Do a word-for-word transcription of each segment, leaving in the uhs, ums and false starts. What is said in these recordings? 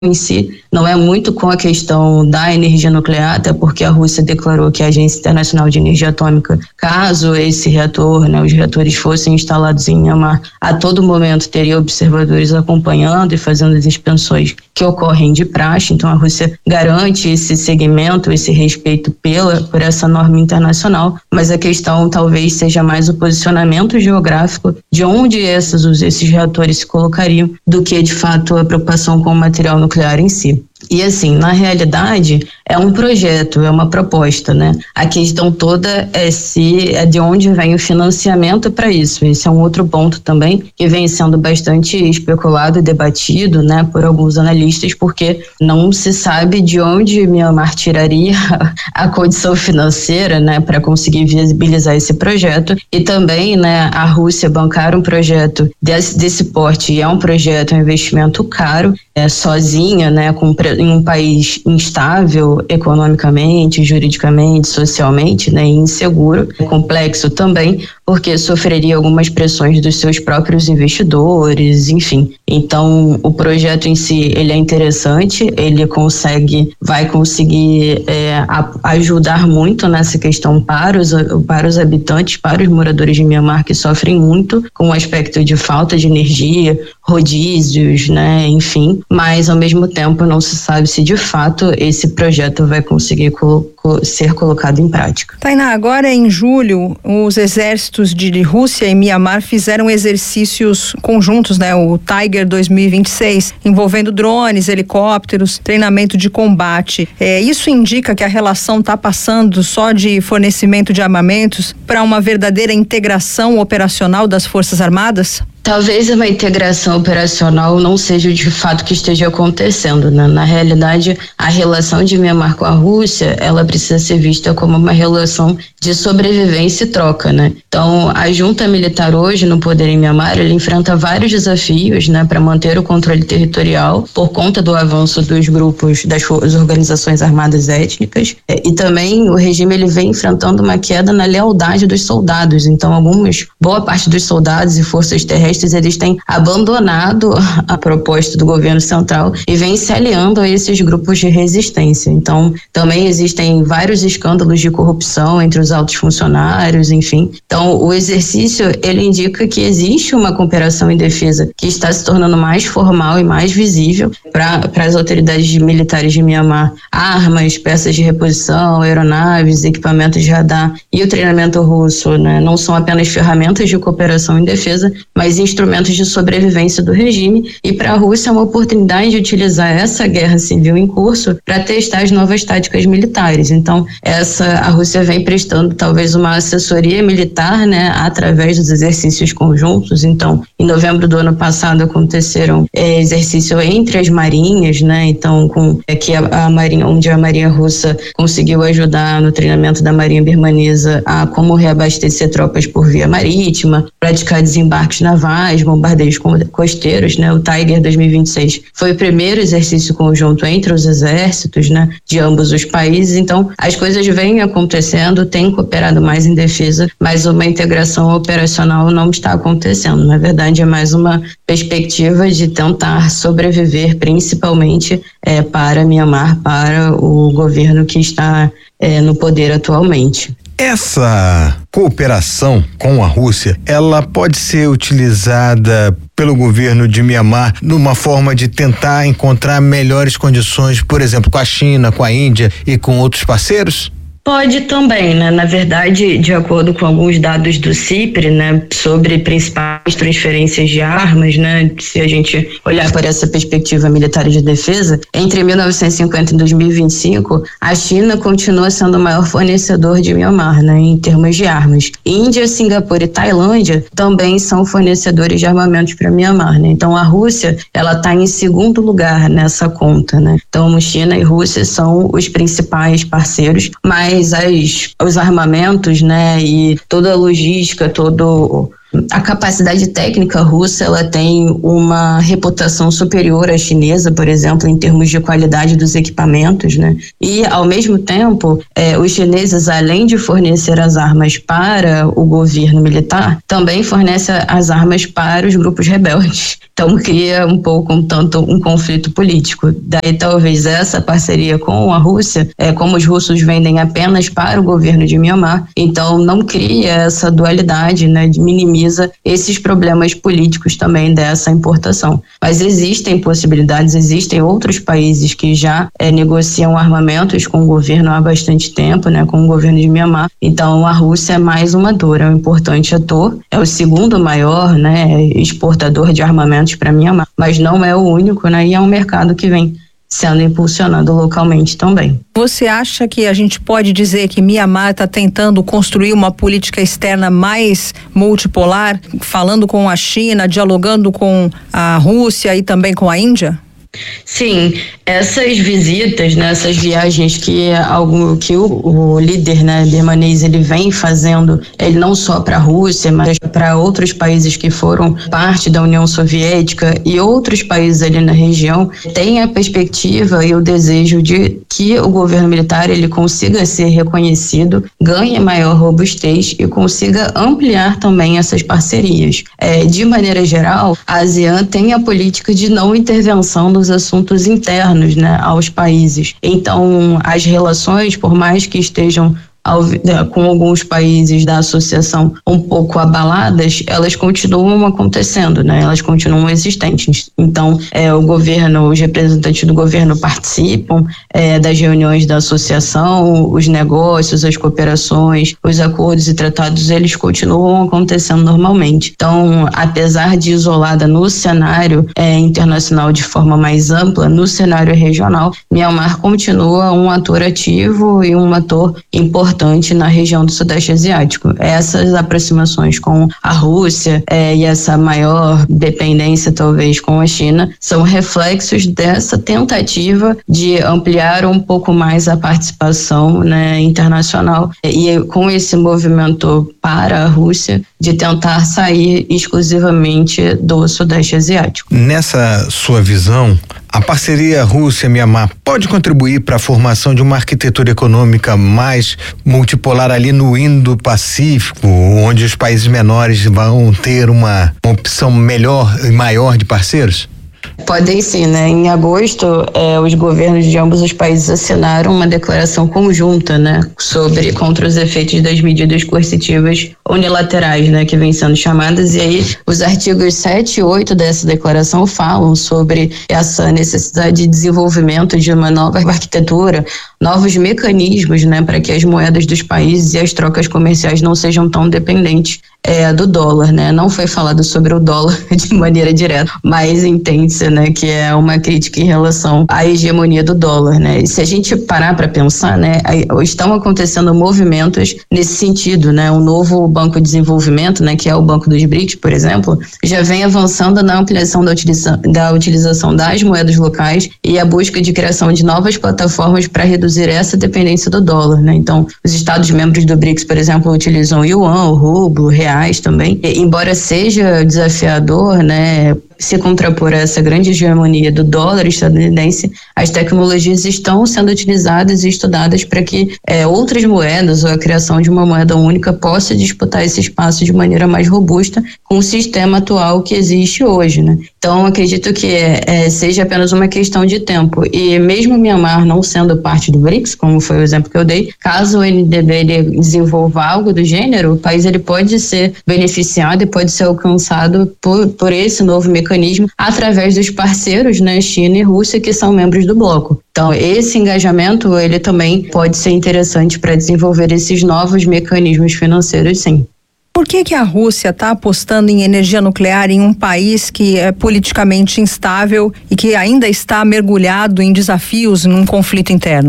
em si não é muito com a questão da energia nuclear, até porque a Rússia declarou que a Agência Internacional de Energia Atômica, caso esse reator, né, os reatores fossem instalados em Myanmar, a todo momento teria observadores acompanhando e fazendo as inspeções que ocorrem de praxe. Então a Rússia garante esse segmento, esse respeito pela, por essa norma internacional, mas a questão talvez seja mais o posicionamento geográfico de onde esses, esses reatores se colocariam do que de fato a preocupação com o material nuclear em si. E assim, na realidade, é um projeto, é uma proposta, né? A questão toda é se é de onde vem o financiamento para isso. Esse é um outro ponto também que vem sendo bastante especulado e debatido, né, por alguns analistas, porque não se sabe de onde Myanmar tiraria a condição financeira, né, para conseguir viabilizar esse projeto. E também, né, a Rússia bancar um projeto desse, desse porte, e é um projeto, é um investimento caro, é, sozinha, né, com em um país instável economicamente, juridicamente, socialmente, né, inseguro, é complexo também, porque sofreria algumas pressões dos seus próprios investidores, enfim. Então, o projeto em si, ele é interessante, ele consegue, vai conseguir é, a, ajudar muito nessa questão para os, para os habitantes, para os moradores de Myanmar que sofrem muito com o aspecto de falta de energia, rodízios, né, enfim, mas ao mesmo tempo não se sabe se de fato esse projeto vai conseguir colo- ser colocado em prática. Tainá, agora em julho, os exércitos de Rússia e Myanmar fizeram exercícios conjuntos, né, o Tiger dois mil e vinte e seis, envolvendo drones, helicópteros, treinamento de combate. É, isso indica que a relação está passando só de fornecimento de armamentos para uma verdadeira integração operacional das Forças Armadas? Talvez uma integração operacional não seja de fato que esteja acontecendo, né? Na realidade, a relação de Myanmar com a Rússia, ela precisa ser vista como uma relação de sobrevivência e troca, né? Então, a junta militar hoje no poder em Myanmar, ele enfrenta vários desafios, né, para manter o controle territorial por conta do avanço dos grupos, das organizações armadas étnicas, e também o regime ele vem enfrentando uma queda na lealdade dos soldados. Então, algumas, boa parte dos soldados e forças terrestres eles têm abandonado a proposta do governo central e vêm se aliando a esses grupos de resistência. Então, também existem vários escândalos de corrupção entre os altos funcionários, enfim. Então, o exercício, ele indica que existe uma cooperação em defesa que está se tornando mais formal e mais visível para as autoridades militares de Myanmar. Armas, peças de reposição, aeronaves, equipamentos de radar e o treinamento russo, né, não são apenas ferramentas de cooperação em defesa, mas instrumentos de sobrevivência do regime, e para a Rússia é uma oportunidade de utilizar essa guerra civil em curso para testar as novas táticas militares. Então, essa a Rússia vem prestando talvez uma assessoria militar, né, através dos exercícios conjuntos. Então, em novembro do ano passado aconteceram é, exercícios entre as marinhas, né, então com é, que a, a marinha, onde a marinha russa conseguiu ajudar no treinamento da marinha birmanesa a como reabastecer tropas por via marítima, praticar desembarques navais, bombardeios costeiros, né? O Tiger dois mil e vinte e seis foi o primeiro exercício conjunto entre os exércitos, né, de ambos os países. Então, as coisas vêm acontecendo, têm cooperado mais em defesa, mas uma integração operacional não está acontecendo. Na verdade, é mais uma perspectiva de tentar sobreviver, principalmente é, para Myanmar, para o governo que está é, no poder atualmente. Essa cooperação com a Rússia, ela pode ser utilizada pelo governo de Myanmar numa forma de tentar encontrar melhores condições, por exemplo, com a China, com a Índia e com outros parceiros? Pode também, né? Na verdade, de acordo com alguns dados do CIPRE, né, sobre principais transferências de armas, né, se a gente olhar por essa perspectiva militar de defesa, entre mil novecentos e cinquenta e dois mil e vinte e cinco, a China continua sendo o maior fornecedor de Myanmar, né, em termos de armas. Índia, Singapura e Tailândia também são fornecedores de armamentos para Myanmar, né? Então, a Rússia, ela está em segundo lugar nessa conta, né? Então, China e Rússia são os principais parceiros, mas As, os armamentos, né, e toda a logística, todo A capacidade técnica russa, ela tem uma reputação superior à chinesa, por exemplo, em termos de qualidade dos equipamentos, né? E, ao mesmo tempo, é, os chineses, além de fornecer as armas para o governo militar, também fornecem as armas para os grupos rebeldes. Então, cria um pouco um tanto um conflito político. Daí, talvez, essa parceria com a Rússia, é, como os russos vendem apenas para o governo de Myanmar, então não cria essa dualidade, né, de minimiza esses problemas políticos também dessa importação. Mas existem possibilidades, existem outros países que já é, negociam armamentos com o governo há bastante tempo, né, com o governo de Myanmar. Então, a Rússia é mais um ator, é um importante ator, é o segundo maior, né, exportador de armamentos para Myanmar, mas não é o único, né, e é um mercado que vem sendo impulsionado localmente também. Você acha que a gente pode dizer que Myanmar está tentando construir uma política externa mais multipolar, falando com a China, dialogando com a Rússia e também com a Índia? Sim, essas visitas, né, essas viagens que, algum, que o, o líder, né, birmanês, ele vem fazendo, ele não só para a Rússia, mas para outros países que foram parte da União Soviética e outros países ali na região, tem a perspectiva e o desejo de que o governo militar ele consiga ser reconhecido, ganhe maior robustez e consiga ampliar também essas parcerias. É, de maneira geral, a ASEAN tem a política de não intervenção no os assuntos internos, né, aos países. Então, as relações, por mais que estejam Ao, com alguns países da associação um pouco abaladas, elas continuam acontecendo, né? Elas continuam existentes. Então, é, o governo, os representantes do governo participam é, das reuniões da associação, os negócios, as cooperações, os acordos e tratados, eles continuam acontecendo normalmente. Então, apesar de isolada no cenário é, internacional de forma mais ampla, no cenário regional, Myanmar continua um ator ativo e um ator importante importante na região do Sudeste Asiático. Essas aproximações com a Rússia é, e essa maior dependência, talvez, com a China, são reflexos dessa tentativa de ampliar um pouco mais a participação, né, internacional e com esse movimento para a Rússia de tentar sair exclusivamente do Sudeste Asiático. Nessa sua visão, a parceria Rússia-Myanmar pode contribuir para a formação de uma arquitetura econômica mais multipolar ali no Indo-Pacífico, onde os países menores vão ter uma, uma opção melhor e maior de parceiros? Podem sim, né? Em agosto, eh, os governos de ambos os países assinaram uma declaração conjunta, né, sobre contra os efeitos das medidas coercitivas unilaterais, né, que vêm sendo chamadas. E aí, os artigos sete e oito dessa declaração falam sobre essa necessidade de desenvolvimento de uma nova arquitetura, novos mecanismos, né, para que as moedas dos países e as trocas comerciais não sejam tão dependentes É, do dólar, né? Não foi falado sobre o dólar de maneira direta, mas entende-se, né, que é uma crítica em relação à hegemonia do dólar, né? E se a gente parar para pensar, né, estão acontecendo movimentos nesse sentido, né? O novo Banco de Desenvolvimento, né, que é o Banco dos BRICS, por exemplo, já vem avançando na ampliação da, utiliza da utilização das moedas locais e a busca de criação de novas plataformas para reduzir essa dependência do dólar, né? Então, os Estados-membros do BRICS, por exemplo, utilizam o yuan, o rublo, o real também, e, embora seja desafiador, né, se contrapor a essa grande hegemonia do dólar estadunidense, as tecnologias estão sendo utilizadas e estudadas para que é, outras moedas ou a criação de uma moeda única possa disputar esse espaço de maneira mais robusta com o sistema atual que existe hoje, né? Então, acredito que é, seja apenas uma questão de tempo. E mesmo Myanmar não sendo parte do BRICS, como foi o exemplo que eu dei, caso o N D B ele desenvolva algo do gênero, o país ele pode ser beneficiado e pode ser alcançado por, por esse novo mecanismo através dos parceiros, né, China e Rússia, que são membros do bloco. Então, esse engajamento, ele também pode ser interessante para desenvolver esses novos mecanismos financeiros, sim. Por que que a Rússia está apostando em energia nuclear em um país que é politicamente instável e que ainda está mergulhado em desafios num conflito interno?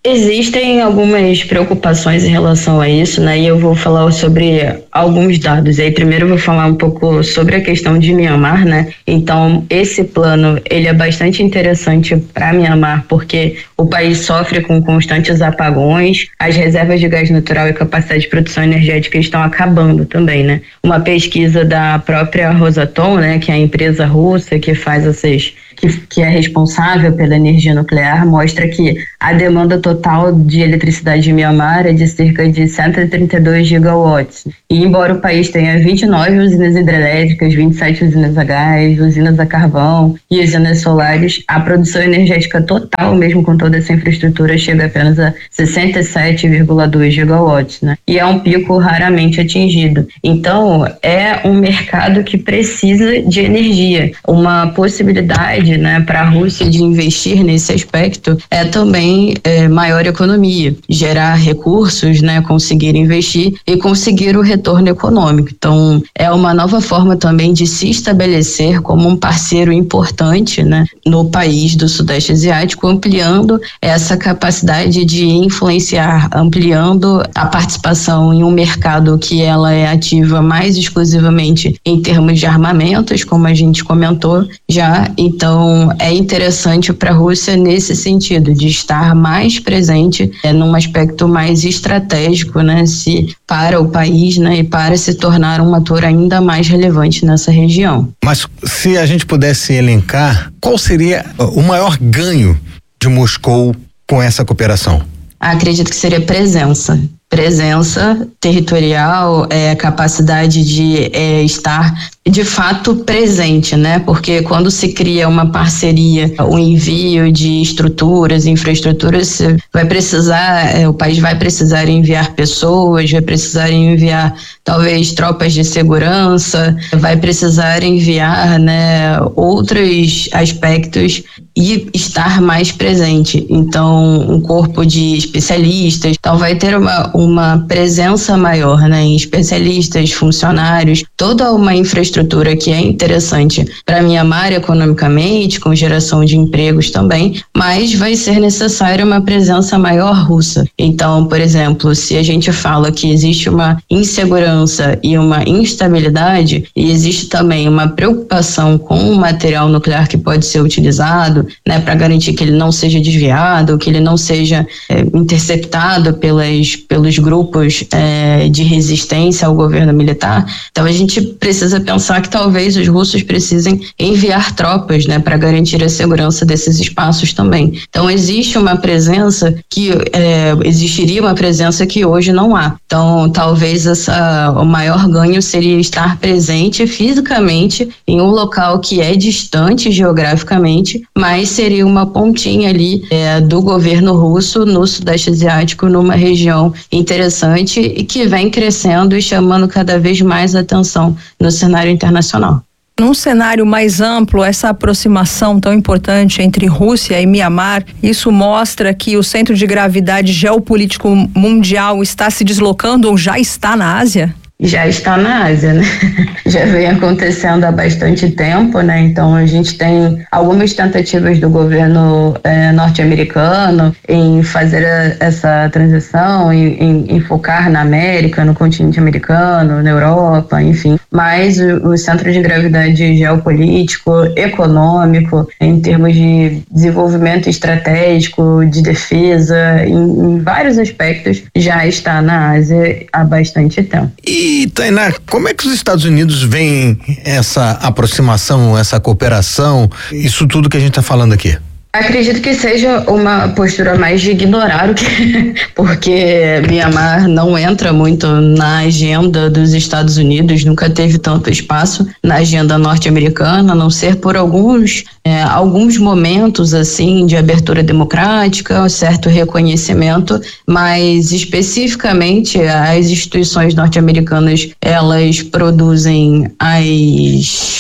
Existem algumas preocupações em relação a isso, né? E eu vou falar sobre alguns dados. Aí primeiro eu vou falar um pouco sobre a questão de Mianmar, né? Então, esse plano, ele é bastante interessante para Mianmar, porque o país sofre com constantes apagões, as reservas de gás natural e capacidade de produção energética estão acabando também, né? Uma pesquisa da própria Rosatom, né, que é a empresa russa que faz essas Que, que é responsável pela energia nuclear, mostra que a demanda total de eletricidade de Mianmar é de cerca de cento e trinta e dois gigawatts. E embora o país tenha vinte e nove usinas hidrelétricas, vinte e sete usinas a gás, usinas a carvão e usinas solares, a produção energética total, mesmo com toda essa infraestrutura, chega apenas a sessenta e sete vírgula dois gigawatts, né? E é um pico raramente atingido. Então, é um mercado que precisa de energia. Uma possibilidade, né, para a Rússia de investir nesse aspecto é também é, maior economia, gerar recursos, né, conseguir investir e conseguir o retorno econômico. Então, é uma nova forma também de se estabelecer como um parceiro importante, né, no país do Sudeste Asiático, ampliando essa capacidade de influenciar, ampliando a participação em um mercado que ela é ativa mais exclusivamente em termos de armamentos, como a gente comentou já. Então, é interessante para a Rússia nesse sentido, de estar mais presente é, num aspecto mais estratégico, né, se, para o país, né, e para se tornar um ator ainda mais relevante nessa região. Mas se a gente pudesse elencar, qual seria o maior ganho de Moscou com essa cooperação? Acredito que seria presença. Presença territorial, é, capacidade de é, estar de fato presente, né? Porque quando se cria uma parceria, o envio de estruturas, infraestruturas, vai precisar, é, o país vai precisar enviar pessoas, vai precisar enviar talvez tropas de segurança, vai precisar enviar, né, outros aspectos e estar mais presente. Então, um corpo de especialistas, então vai ter uma uma presença maior, né, em especialistas, funcionários, toda uma infraestrutura que é interessante para Mianmar economicamente, com geração de empregos também, mas vai ser necessária uma presença maior russa. Então, por exemplo, se a gente fala que existe uma insegurança e uma instabilidade, e existe também uma preocupação com o material nuclear que pode ser utilizado, né, para garantir que ele não seja desviado, que ele não seja é, interceptado pelas pelos grupos é, de resistência ao governo militar. Então a gente precisa pensar que talvez os russos precisem enviar tropas, né, para garantir a segurança desses espaços também. Então existe uma presença que é, existiria uma presença que hoje não há. Então talvez essa, o maior ganho seria estar presente fisicamente em um local que é distante geograficamente, mas seria uma pontinha ali é, do governo russo no Sudeste Asiático, numa região interessante e que vem crescendo e chamando cada vez mais atenção no cenário internacional. Num cenário mais amplo, essa aproximação tão importante entre Rússia e Mianmar, isso mostra que o centro de gravidade geopolítico mundial está se deslocando ou já está na Ásia? Já está na Ásia, né? Já vem acontecendo há bastante tempo, né? Então a gente tem algumas tentativas do governo eh, norte-americano em fazer a, essa transição, em, em, em focar na América, no continente americano, na Europa, enfim. Mas o, o centro de gravidade geopolítico, econômico, em termos de desenvolvimento estratégico, de defesa, em, em vários aspectos, já está na Ásia há bastante tempo. E E, Tainá, como é que os Estados Unidos veem essa aproximação, essa cooperação, isso tudo que a gente está falando aqui? Acredito que seja uma postura mais de ignorar o que, porque Mianmar não entra muito na agenda dos Estados Unidos, nunca teve tanto espaço na agenda norte-americana, a não ser por alguns, é, alguns momentos assim de abertura democrática, um certo reconhecimento, mas especificamente as instituições norte-americanas, elas produzem as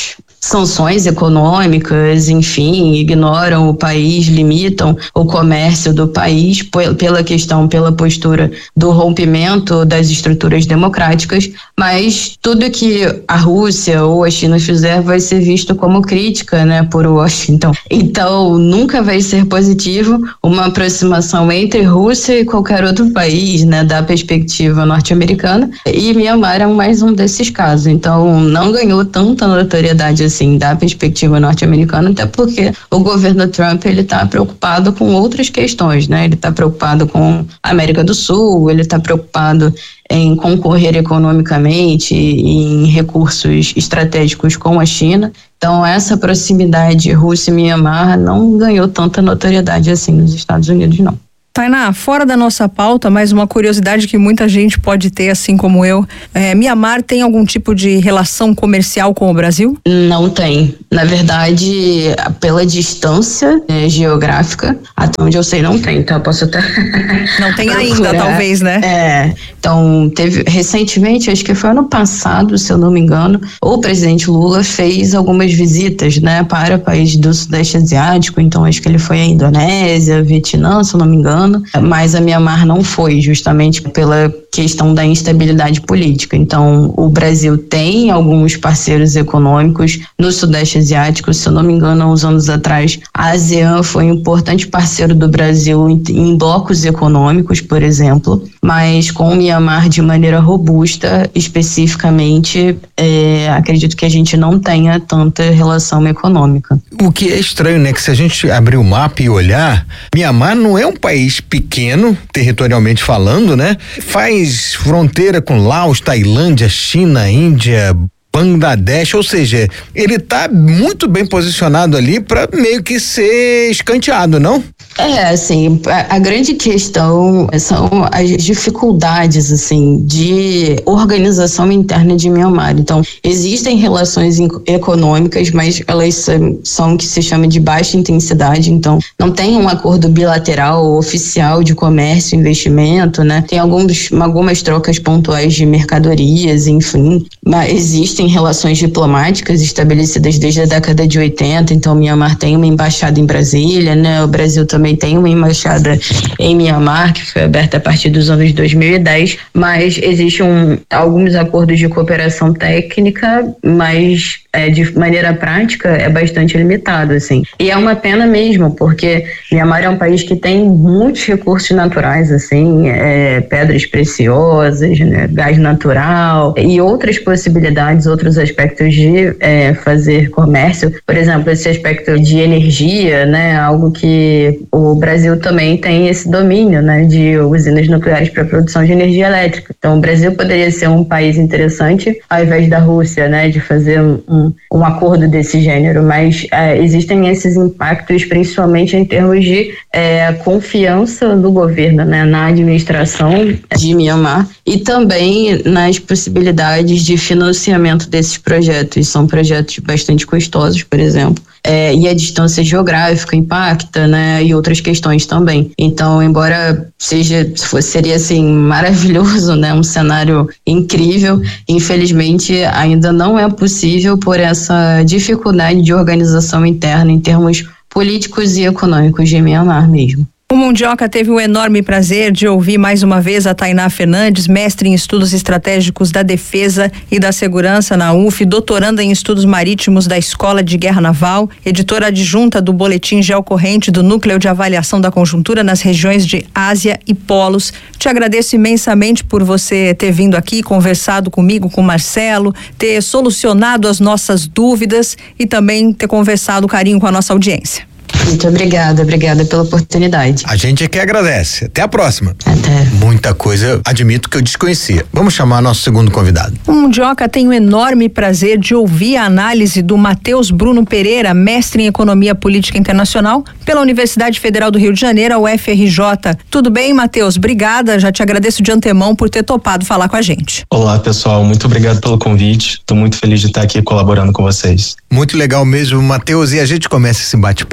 sanções econômicas, enfim, ignoram o país, limitam o comércio do país pela questão, pela postura do rompimento das estruturas democráticas, mas tudo que a Rússia ou a China fizer vai ser visto como crítica, né, por Washington. Então, nunca vai ser positivo uma aproximação entre Rússia e qualquer outro país, né, da perspectiva norte-americana, e Myanmar é mais um desses casos. Então, não ganhou tanta notoriedade assim da perspectiva norte-americana, até porque o governo Trump ele está preocupado com outras questões, né? Ele está preocupado com a América do Sul, ele está preocupado em concorrer economicamente e em recursos estratégicos com a China. Então, essa proximidade Rússia e Myanmar não ganhou tanta notoriedade assim nos Estados Unidos, não. Tainá, fora da nossa pauta, mas uma curiosidade que muita gente pode ter, assim como eu, é, Myanmar tem algum tipo de relação comercial com o Brasil? Não tem. Na verdade, pela distância é, geográfica, até onde eu sei não tem, então eu posso até... Não tem ainda, talvez, né? É, então teve, recentemente, acho que foi ano passado, se eu não me engano, o presidente Lula fez algumas visitas, né, para países do Sudeste Asiático, então acho que ele foi à Indonésia, Vietnã, se eu não me engano, mas a Myanmar não foi, justamente pela questão da instabilidade política. Então, o Brasil tem alguns parceiros econômicos no Sudeste Asiático, se eu não me engano, há uns anos atrás, a ASEAN foi um importante parceiro do Brasil em, em blocos econômicos, por exemplo, mas com o Myanmar de maneira robusta, especificamente, é, acredito que a gente não tenha tanta relação econômica. O que é estranho, né? Que se a gente abrir o mapa e olhar, Myanmar não é um país pequeno, territorialmente falando, né? Faz fronteira com Laos, Tailândia, China, Índia, Bangladesh, ou seja, ele está muito bem posicionado ali para meio que ser escanteado, não? É, assim, a, a grande questão são as dificuldades, assim, de organização interna de Myanmar. Então, existem relações econômicas, mas elas são, são o que se chama de baixa intensidade, então não tem um acordo bilateral oficial de comércio e investimento, né? Tem alguns, algumas trocas pontuais de mercadorias, enfim, mas existem relações diplomáticas estabelecidas desde a década de oitenta, então Myanmar tem uma embaixada em Brasília, né? O Brasil também tem uma embaixada em Myanmar, que foi aberta a partir dos anos dois mil e dez, mas existem um, alguns acordos de cooperação técnica, mas é, de maneira prática é bastante limitado, assim. E é uma pena mesmo, porque Myanmar é um país que tem muitos recursos naturais, assim, é, pedras preciosas, né, gás natural e outras possibilidades, outros aspectos de é, fazer comércio. Por exemplo, esse aspecto de energia, né, algo que o Brasil também tem esse domínio, né, de usinas nucleares para produção de energia elétrica. Então, o Brasil poderia ser um país interessante, ao invés da Rússia, né, de fazer um, um acordo desse gênero, mas é, existem esses impactos, principalmente em termos de é, confiança do governo, né, na administração de Myanmar e também nas possibilidades de financiamento desses projetos. São projetos bastante custosos, por exemplo. É, e a distância geográfica impacta, né, e outras questões também. Então, embora seja, seria assim, maravilhoso, né, um cenário incrível, infelizmente ainda não é possível por essa dificuldade de organização interna em termos políticos e econômicos de Myanmar mesmo. O Mundioca teve o enorme prazer de ouvir mais uma vez a Tainá Fernandes, mestre em estudos estratégicos da defesa e da segurança na U F, doutoranda em estudos marítimos da Escola de Guerra Naval, editora adjunta do Boletim Geocorrente do Núcleo de Avaliação da Conjuntura nas regiões de Ásia e Polos. Te agradeço imensamente por você ter vindo aqui, conversado comigo, com o Marcelo, ter solucionado as nossas dúvidas e também ter conversado carinho com a nossa audiência. Muito obrigada, obrigada pela oportunidade. A gente é que agradece. Até a próxima. Até. Muita coisa, admito que eu desconhecia. Vamos chamar nosso segundo convidado. O Mundioca tem o enorme prazer de ouvir a análise do Matheus Bruno Pereira, mestre em Economia Política Internacional pela Universidade Federal do Rio de Janeiro, a U F R J. Tudo bem, Matheus? Obrigada, já te agradeço de antemão por ter topado falar com a gente. Olá, pessoal, muito obrigado pelo convite. Estou muito feliz de estar aqui colaborando com vocês. Muito legal mesmo, Matheus, e a gente começa esse bate-papo querendo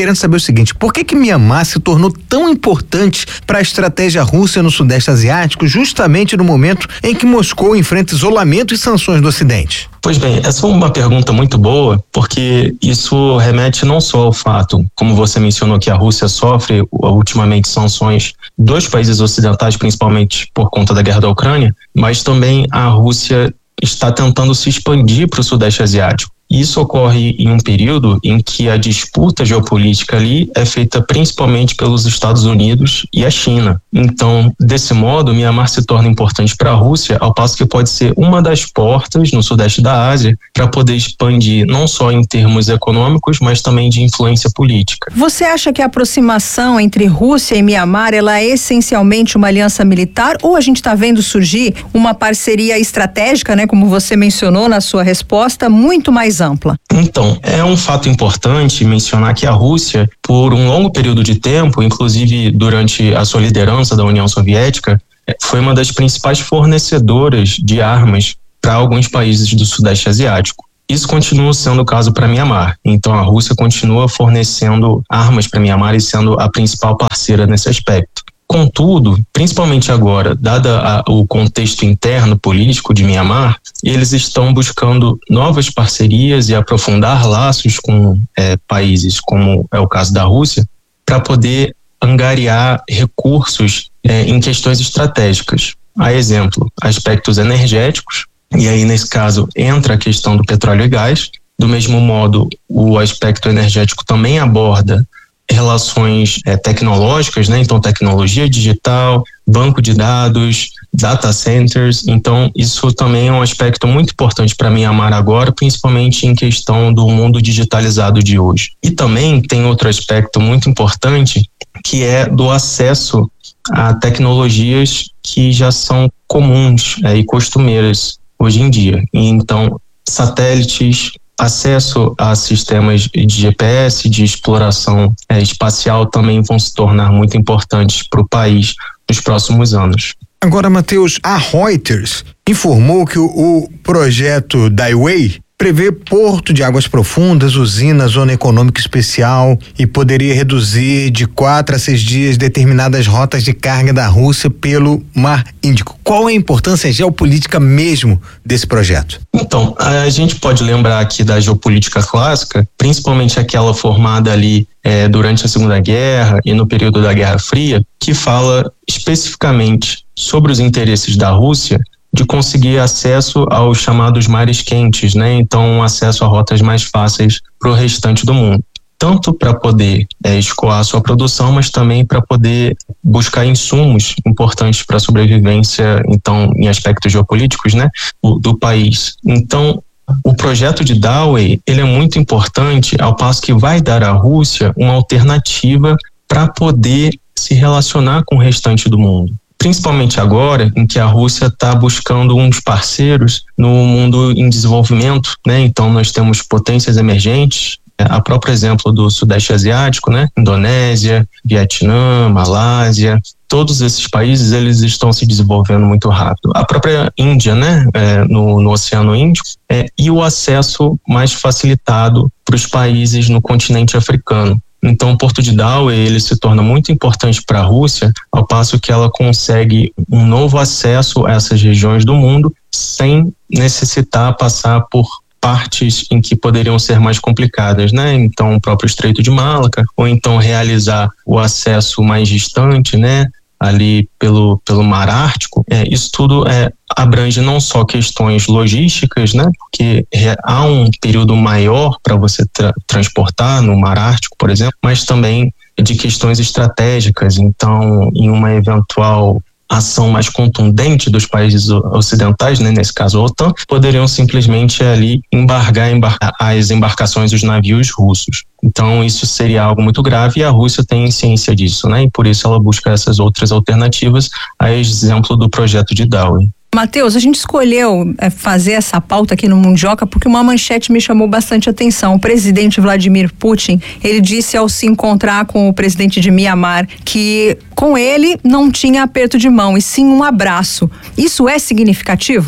querendo saber o seguinte: por que que Mianmar se tornou tão importante para a estratégia russa no Sudeste Asiático, justamente no momento em que Moscou enfrenta isolamento e sanções do Ocidente? Pois bem, essa é uma pergunta muito boa, porque isso remete não só ao fato, como você mencionou, que a Rússia sofre ultimamente sanções dos países ocidentais, principalmente por conta da guerra da Ucrânia, mas também a Rússia está tentando se expandir para o Sudeste Asiático. Isso ocorre em um período em que a disputa geopolítica ali é feita principalmente pelos Estados Unidos e a China. Então, desse modo, Mianmar se torna importante para a Rússia, ao passo que pode ser uma das portas no Sudeste da Ásia para poder expandir não só em termos econômicos, mas também de influência política. Você acha que a aproximação entre Rússia e Mianmar ela é essencialmente uma aliança militar, ou a gente está vendo surgir uma parceria estratégica, né, como você mencionou na sua resposta, muito mais ampla? Então, é um fato importante mencionar que a Rússia, por um longo período de tempo, inclusive durante a sua liderança da União Soviética, foi uma das principais fornecedoras de armas para alguns países do Sudeste Asiático. Isso continua sendo o caso para Mianmar. Então, a Rússia continua fornecendo armas para Mianmar e sendo a principal parceira nesse aspecto. Contudo, principalmente agora, dado a, o contexto interno político de Mianmar, eles estão buscando novas parcerias e aprofundar laços com é, países, como é o caso da Rússia, para poder angariar recursos é, em questões estratégicas. A exemplo, aspectos energéticos, e aí nesse caso entra a questão do petróleo e gás. Do mesmo modo, o aspecto energético também aborda relações é, tecnológicas, né? Então, tecnologia digital, banco de dados, data centers. Então, isso também é um aspecto muito importante para Mianmar agora, principalmente em questão do mundo digitalizado de hoje. E também tem outro aspecto muito importante, que é do acesso a tecnologias que já são comuns é, e costumeiras hoje em dia. E, então, satélites, acesso a sistemas de G P S, de exploração é, espacial também vão se tornar muito importantes para o país nos próximos anos. Agora, Matheus, a Reuters informou que o, o projeto Daiwei prevê porto de águas profundas, usina, zona econômica especial e poderia reduzir de quatro a seis dias determinadas rotas de carga da Rússia pelo Mar Índico. Qual é a importância geopolítica mesmo desse projeto? Então, a gente pode lembrar aqui da geopolítica clássica, principalmente aquela formada ali é, durante a Segunda Guerra e no período da Guerra Fria, que fala especificamente sobre os interesses da Rússia de conseguir acesso aos chamados mares quentes, né? Então, acesso a rotas mais fáceis para o restante do mundo. Tanto para poder é, escoar a sua produção, mas também para poder buscar insumos importantes para a sobrevivência, então, em aspectos geopolíticos, né? O, do país. Então, o projeto de Daiwei, ele é muito importante, ao passo que vai dar à Rússia uma alternativa para poder se relacionar com o restante do mundo. Principalmente agora, em que a Rússia está buscando uns parceiros no mundo em desenvolvimento, né? Então, nós temos potências emergentes, a próprio exemplo do Sudeste Asiático, né? Indonésia, Vietnã, Malásia, todos esses países, eles estão se desenvolvendo muito rápido. A própria Índia, né? É, no, no Oceano Índico, é, e o acesso mais facilitado para os países no continente africano. Então, o Porto de Daiwei, ele se torna muito importante para a Rússia, ao passo que ela consegue um novo acesso a essas regiões do mundo sem necessitar passar por partes em que poderiam ser mais complicadas, né? Então, o próprio Estreito de Malaca, ou então realizar o acesso mais distante, né? Ali pelo, pelo Mar Ártico. É, isso tudo é, abrange não só questões logísticas, né? Porque há um período maior para você tra- transportar no Mar Ártico, por exemplo, mas também de questões estratégicas. Então, em uma eventual ação mais contundente dos países ocidentais, né, nesse caso a OTAN, poderiam simplesmente ali embargar, embarcar as embarcações dos navios russos. Então isso seria algo muito grave e a Rússia tem ciência disso, né, e por isso ela busca essas outras alternativas, a exemplo do projeto de Daiwei. Matheus, a gente escolheu é, fazer essa pauta aqui no Mundioca porque uma manchete me chamou bastante atenção. O presidente Vladimir Putin, ele disse ao se encontrar com o presidente de Mianmar que com ele não tinha aperto de mão e sim um abraço. Isso é significativo?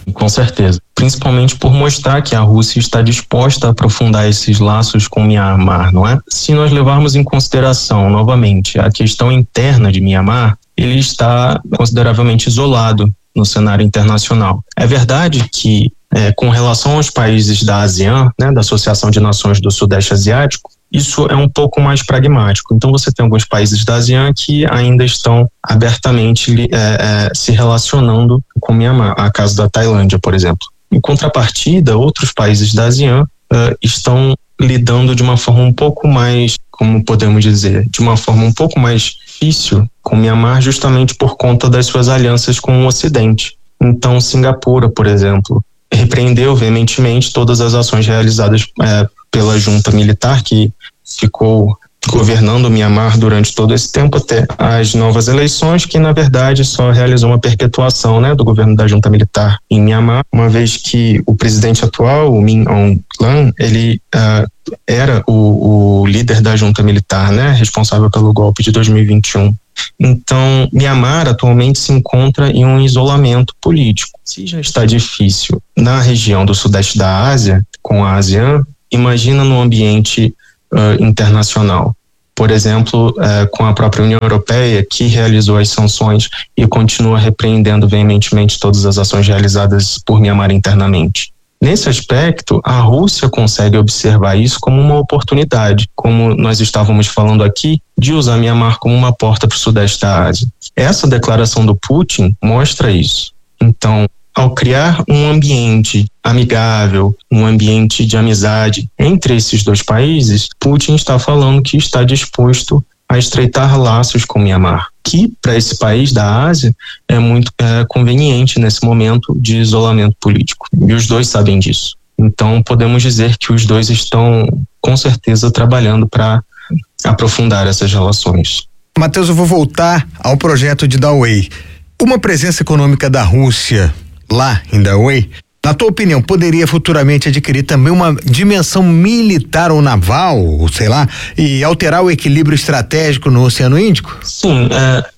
Com certeza. Principalmente por mostrar que a Rússia está disposta a aprofundar esses laços com Mianmar, não é? Se nós levarmos em consideração, novamente, a questão interna de Mianmar, ele está consideravelmente isolado no cenário internacional. É verdade que, é, com relação aos países da ASEAN, né, da Associação de Nações do Sudeste Asiático, isso é um pouco mais pragmático. Então você tem alguns países da ASEAN que ainda estão abertamente é, é, se relacionando com Mianmar, a caso da Tailândia, por exemplo. Em contrapartida, outros países da ASEAN uh, estão lidando de uma forma um pouco mais, como podemos dizer, de uma forma um pouco mais difícil com Mianmar, justamente por conta das suas alianças com o Ocidente. Então, Singapura, por exemplo, repreendeu veementemente todas as ações realizadas é, pela junta militar que ficou governando Mianmar durante todo esse tempo até as novas eleições, que na verdade só realizou uma perpetuação, né, do governo da junta militar em Mianmar, uma vez que o presidente atual, o Min Aung Hlaing, ele uh, era o, o líder da junta militar, né, responsável pelo golpe de dois mil e vinte e um. Então, Mianmar atualmente se encontra em um isolamento político. Se já está difícil na região do sudeste da Ásia, com a ASEAN, imagina no ambiente uh, internacional. Por exemplo, uh, com a própria União Europeia, que realizou as sanções e continua repreendendo veementemente todas as ações realizadas por Mianmar internamente. Nesse aspecto, a Rússia consegue observar isso como uma oportunidade, como nós estávamos falando aqui, de usar Mianmar como uma porta para o sudeste da Ásia. Essa declaração do Putin mostra isso. Então, ao criar um ambiente amigável, um ambiente de amizade entre esses dois países, Putin está falando que está disposto a estreitar laços com Mianmar, que para esse país da Ásia é muito é, conveniente nesse momento de isolamento político. E os dois sabem disso. Então podemos dizer que os dois estão com certeza trabalhando para aprofundar essas relações. Matheus, eu vou voltar ao projeto de Dawei. Uma presença econômica da Rússia lá em Dawei, na tua opinião, poderia futuramente adquirir também uma dimensão militar ou naval, ou sei lá, e alterar o equilíbrio estratégico no Oceano Índico? Sim,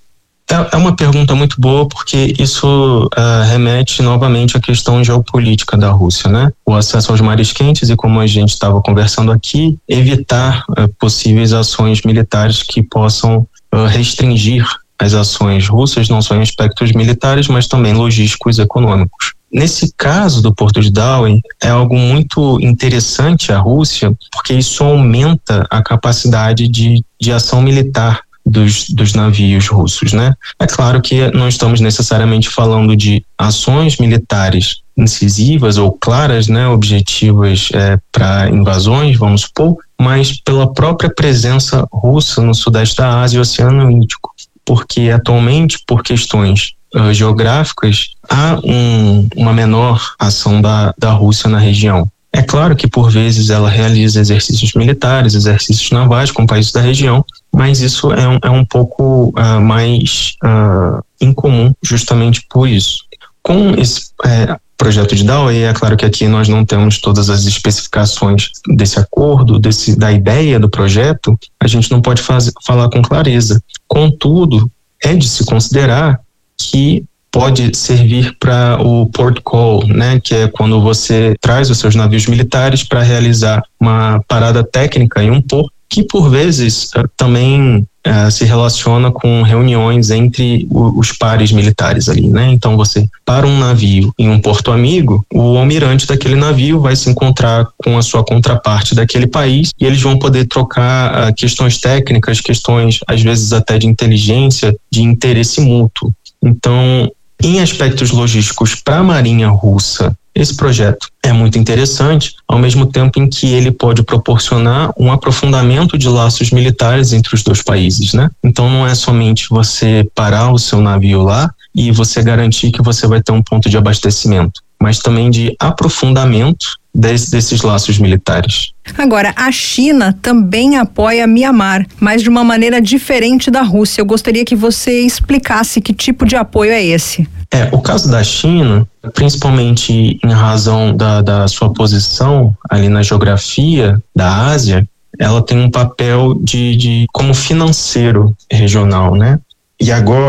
é, é uma pergunta muito boa, porque isso é, remete novamente à questão geopolítica da Rússia, né? O acesso aos mares quentes e, como a gente estava conversando aqui, evitar é, possíveis ações militares que possam é, restringir as ações russas, não só em aspectos militares, mas também logísticos e econômicos. Nesse caso do Porto de Dawei, é algo muito interessante a Rússia, porque isso aumenta a capacidade de, de ação militar dos, dos navios russos, né? É claro que não estamos necessariamente falando de ações militares incisivas ou claras, né, objetivas é, para invasões, vamos supor, mas pela própria presença russa no sudeste da Ásia e Oceano Índico, porque atualmente, por questões Uh, geográficas, há um, uma menor ação da, da Rússia na região. É claro que, por vezes, ela realiza exercícios militares, exercícios navais com países da região, mas isso é um, é um pouco uh, mais uh, incomum justamente por isso. Com esse é, projeto de Dawei, é claro que aqui nós não temos todas as especificações desse acordo, desse, da ideia do projeto, a gente não pode faz, falar com clareza. Contudo, é de se considerar que pode servir para o port call, né, que é quando você traz os seus navios militares para realizar uma parada técnica em um porto, que por vezes também uh, se relaciona com reuniões entre o, os pares militares ali, né? Então você para um navio em um porto amigo, o almirante daquele navio vai se encontrar com a sua contraparte daquele país e eles vão poder trocar uh, questões técnicas, questões às vezes até de inteligência, de interesse mútuo. Então, em aspectos logísticos para a Marinha Russa, esse projeto é muito interessante, ao mesmo tempo em que ele pode proporcionar um aprofundamento de laços militares entre os dois países, né? Então não é somente você parar o seu navio lá e você garantir que você vai ter um ponto de abastecimento, mas também de aprofundamento Des, desses laços militares. Agora, a China também apoia Mianmar, mas de uma maneira diferente da Rússia. Eu gostaria que você explicasse que tipo de apoio é esse. É, o caso da China, principalmente em razão da, da sua posição ali na geografia da Ásia, ela tem um papel de, de como financeiro regional, né? E agora,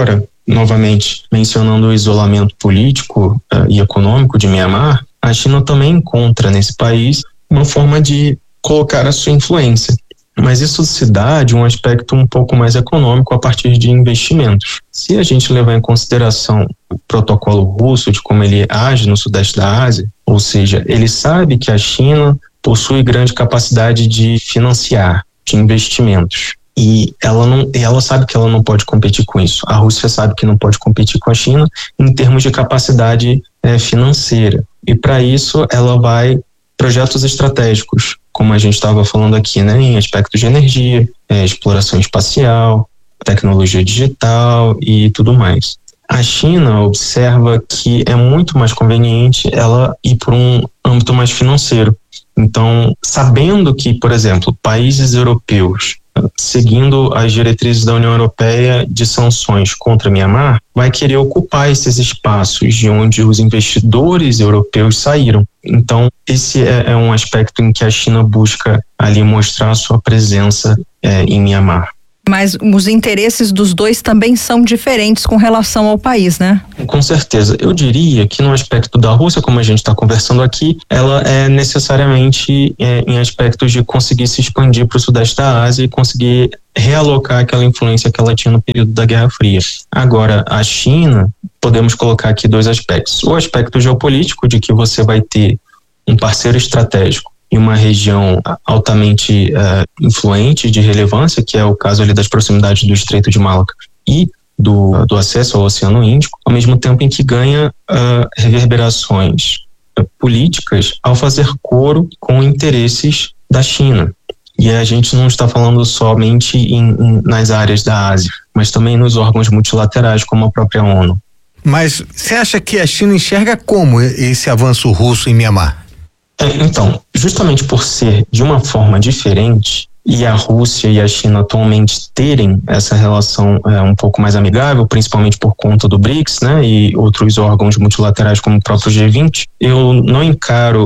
novamente mencionando o isolamento político uh, e econômico de Mianmar, a China também encontra nesse país uma forma de colocar a sua influência. Mas isso se dá de um aspecto um pouco mais econômico a partir de investimentos. Se a gente levar em consideração o protocolo russo de como ele age no sudeste da Ásia, ou seja, ele sabe que a China possui grande capacidade de financiar, de investimentos. E ela, não, ela sabe que ela não pode competir com isso. A Rússia sabe que não pode competir com a China em termos de capacidade é, financeira. E para isso ela vai projetos estratégicos, como a gente estava falando aqui, né, em aspectos de energia, é, exploração espacial, tecnologia digital e tudo mais. A China observa que é muito mais conveniente ela ir por um âmbito mais financeiro. Então, sabendo que, por exemplo, países europeus, seguindo as diretrizes da União Europeia de sanções contra Mianmar, vai querer ocupar esses espaços de onde os investidores europeus saíram. Então, esse é, é um aspecto em que a China busca ali mostrar sua presença é, em Mianmar. Mas os interesses dos dois também são diferentes com relação ao país, né? Com certeza. Eu diria que no aspecto da Rússia, como a gente está conversando aqui, ela é necessariamente é, em aspectos de conseguir se expandir para o sudeste da Ásia e conseguir realocar aquela influência que ela tinha no período da Guerra Fria. Agora, a China, podemos colocar aqui dois aspectos. O aspecto geopolítico, de que você vai ter um parceiro estratégico em uma região altamente uh, influente, de relevância, que é o caso ali das proximidades do Estreito de Malaca e do, do acesso ao Oceano Índico, ao mesmo tempo em que ganha uh, reverberações uh, políticas ao fazer coro com interesses da China. E a gente não está falando somente em, em, nas áreas da Ásia, mas também nos órgãos multilaterais, como a própria ONU. Mas você acha que a China enxerga como esse avanço russo em Mianmar? Então, justamente por ser de uma forma diferente, e a Rússia e a China atualmente terem essa relação é, um pouco mais amigável, principalmente por conta do BRICS, né, e outros órgãos multilaterais como o próprio G vinte, eu não encaro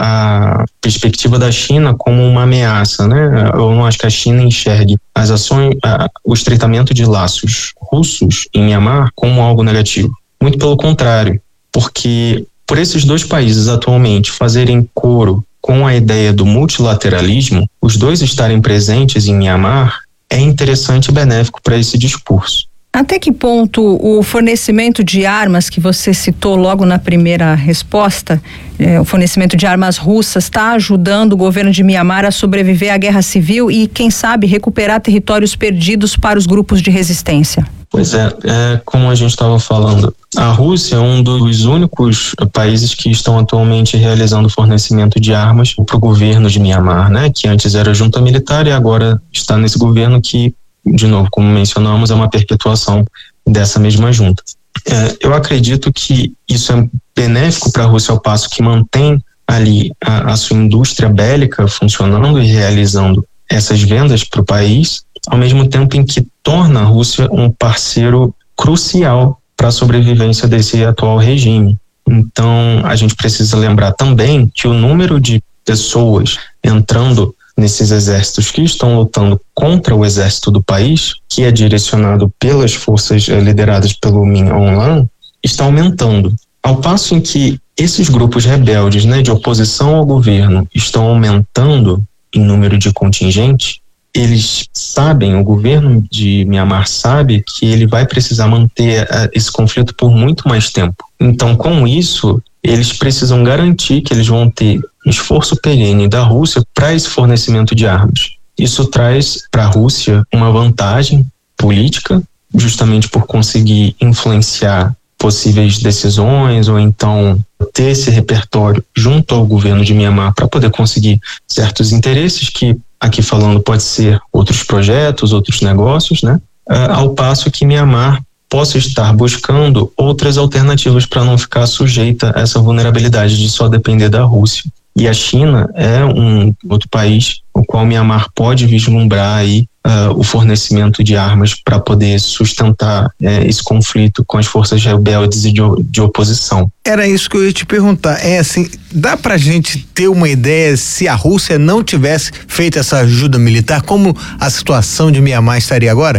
a, a perspectiva da China como uma ameaça, né? Eu não acho que a China enxergue as ações, a, o estreitamento de laços russos em Mianmar como algo negativo. Muito pelo contrário, porque por esses dois países atualmente fazerem coro com a ideia do multilateralismo, os dois estarem presentes em Mianmar é interessante e benéfico para esse discurso. Até que ponto o fornecimento de armas que você citou logo na primeira resposta, eh, o fornecimento de armas russas, está ajudando o governo de Mianmar a sobreviver à guerra civil e, quem sabe, recuperar territórios perdidos para os grupos de resistência? Pois é, é como a gente estava falando, a Rússia é um dos únicos países que estão atualmente realizando fornecimento de armas para o governo de Mianmar, né? Que antes era junta militar e agora está nesse governo que, de novo, como mencionamos, é uma perpetuação dessa mesma junta. É, eu acredito que isso é benéfico para a Rússia ao passo que mantém ali a, a sua indústria bélica funcionando e realizando essas vendas para o país, ao mesmo tempo em que torna a Rússia um parceiro crucial para a sobrevivência desse atual regime. Então, a gente precisa lembrar também que o número de pessoas entrando nesses exércitos que estão lutando contra o exército do país, que é direcionado pelas forças eh, lideradas pelo Min Aung Hlaing, está aumentando. Ao passo em que esses grupos rebeldes, né, de oposição ao governo estão aumentando em número de contingente, eles sabem, o governo de Mianmar sabe que ele vai precisar manter uh, esse conflito por muito mais tempo. Então, com isso, eles precisam garantir que eles vão ter esforço perene da Rússia para esse fornecimento de armas. Isso traz para a Rússia uma vantagem política, justamente por conseguir influenciar possíveis decisões ou então ter esse repertório junto ao governo de Mianmar para poder conseguir certos interesses que, aqui falando, pode ser outros projetos, outros negócios, né? Uh, ao passo que Mianmar possa estar buscando outras alternativas para não ficar sujeita a essa vulnerabilidade de só depender da Rússia. E a China é um outro país o qual Mianmar pode vislumbrar aí uh, o fornecimento de armas para poder sustentar uh, esse conflito com as forças rebeldes e de, de oposição. Era isso que eu ia te perguntar. É assim, dá pra gente ter uma ideia se a Rússia não tivesse feito essa ajuda militar, como a situação de Mianmar estaria agora?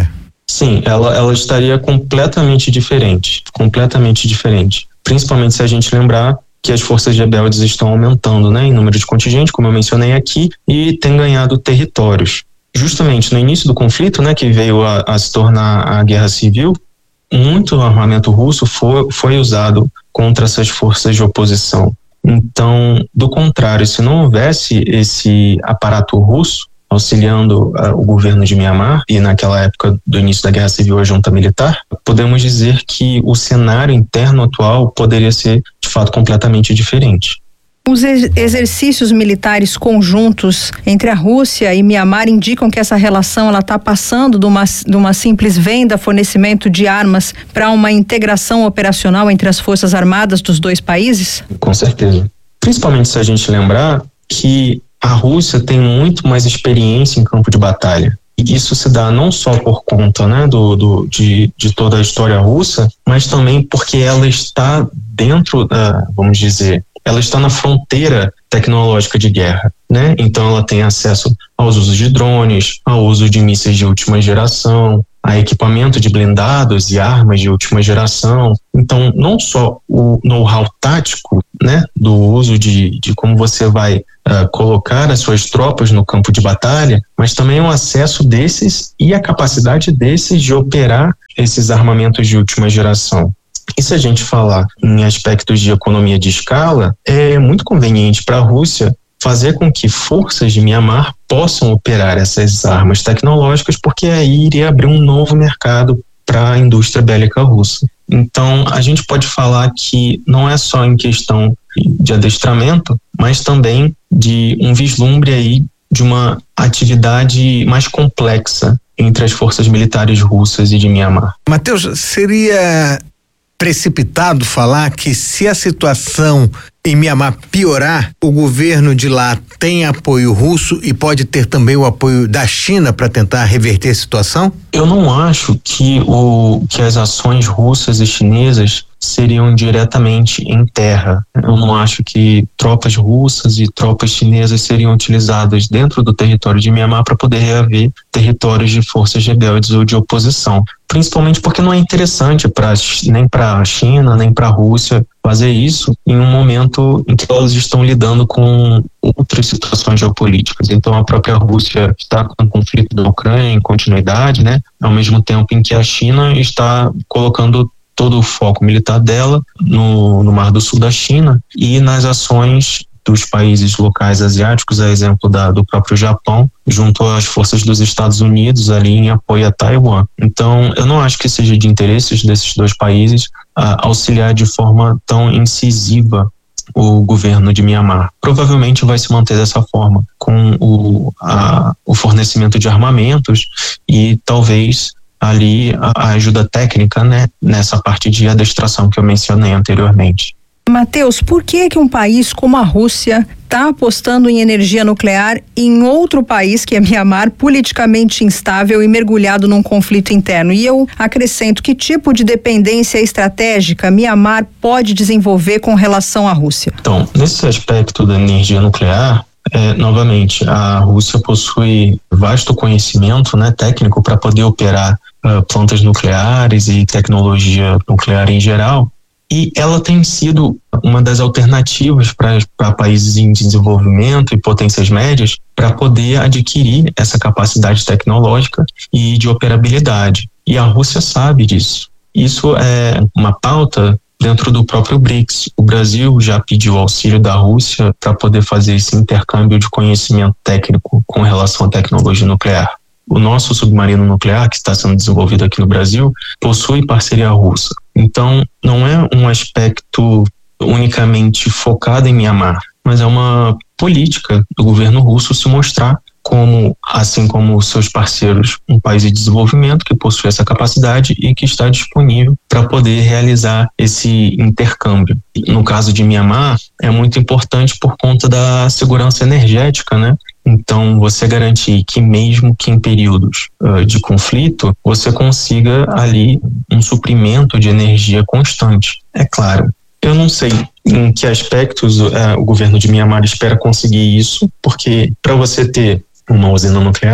Sim, ela, ela estaria completamente diferente, completamente diferente. Principalmente se a gente lembrar que as forças rebeldes estão aumentando, né, em número de contingente, como eu mencionei aqui, e têm ganhado territórios. Justamente no início do conflito, né, que veio a, a se tornar a guerra civil, muito armamento russo foi, foi usado contra essas forças de oposição. Então, do contrário, se não houvesse esse aparato russo auxiliando uh, o governo de Mianmar, e naquela época do início da Guerra Civil a junta militar, podemos dizer que o cenário interno atual poderia ser, de fato, completamente diferente. Os exercícios militares conjuntos entre a Rússia e Mianmar indicam que essa relação ela está passando de uma, de uma simples venda, fornecimento de armas, para uma integração operacional entre as forças armadas dos dois países? Com certeza. Principalmente se a gente lembrar que a Rússia tem muito mais experiência em campo de batalha. E isso se dá não só por conta, né, do, do, de, de toda a história russa, mas também porque ela está dentro da, vamos dizer, ela está na fronteira tecnológica de guerra, né? Então ela tem acesso aos usos de drones, ao uso de mísseis de última geração, a equipamento de blindados e armas de última geração. Então, não só o know-how tático, né, do uso de, de como você vai uh, colocar as suas tropas no campo de batalha, mas também o acesso desses e a capacidade desses de operar esses armamentos de última geração. E se a gente falar em aspectos de economia de escala, é muito conveniente para a Rússia fazer com que forças de Mianmar possam operar essas armas tecnológicas, porque aí iria abrir um novo mercado para a indústria bélica russa. Então, a gente pode falar que não é só em questão de adestramento, mas também de um vislumbre aí de uma atividade mais complexa entre as forças militares russas e de Mianmar. Matheus, seria precipitado falar que se a situação em Mianmar piorar, o governo de lá tem apoio russo e pode ter também o apoio da China para tentar reverter a situação? Eu não acho que, o, que as ações russas e chinesas seriam diretamente em terra. Eu não acho que tropas russas e tropas chinesas seriam utilizadas dentro do território de Mianmar para poder reaver territórios de forças rebeldes ou de oposição. Principalmente porque não é interessante pra, nem para a China, nem para a Rússia fazer isso em um momento em que elas estão lidando com outras situações geopolíticas. Então a própria Rússia está com o conflito da Ucrânia em continuidade, né? Ao mesmo tempo em que a China está colocando todo o foco militar dela no, no Mar do Sul da China e nas ações dos países locais asiáticos, a exemplo da, do próprio Japão, junto às forças dos Estados Unidos ali em apoio a Taiwan. Então, eu não acho que seja de interesses desses dois países a, auxiliar de forma tão incisiva o governo de Mianmar. Provavelmente vai se manter dessa forma, com o, a, o fornecimento de armamentos e talvez ali a, a ajuda técnica, né, nessa parte de adestração que eu mencionei anteriormente. Matheus, por que que um país como a Rússia está apostando em energia nuclear em outro país, que é Mianmar, politicamente instável e mergulhado num conflito interno? E eu acrescento, que tipo de dependência estratégica Mianmar pode desenvolver com relação à Rússia? Então, nesse aspecto da energia nuclear, é, novamente, a Rússia possui vasto conhecimento, né, técnico para poder operar uh, plantas nucleares e tecnologia nuclear em geral. E ela tem sido uma das alternativas para países em desenvolvimento e potências médias para poder adquirir essa capacidade tecnológica e de operabilidade. E a Rússia sabe disso. Isso é uma pauta dentro do próprio BRICS. O Brasil já pediu auxílio da Rússia para poder fazer esse intercâmbio de conhecimento técnico com relação à tecnologia nuclear. O nosso submarino nuclear, que está sendo desenvolvido aqui no Brasil, possui parceria russa. Então, não é um aspecto unicamente focado em Mianmar, mas é uma política do governo russo se mostrar como, assim como seus parceiros, um país de desenvolvimento que possui essa capacidade e que está disponível para poder realizar esse intercâmbio. No caso de Mianmar, é muito importante por conta da segurança energética, né? Então, você garantir que mesmo que em períodos uh, de conflito, você consiga ali um suprimento de energia constante. É claro, eu não sei em que aspectos uh, o governo de Mianmar espera conseguir isso, porque para você ter uma usina nuclear,